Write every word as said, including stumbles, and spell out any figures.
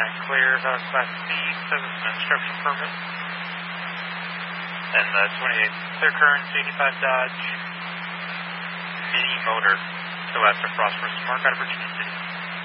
twenty-nine clear, valid Class C, service and instruction permit. And the twenty-eight clear currents, eighty-five Dodge Mini motor. So after Phosphorus Mark out of Virginia City.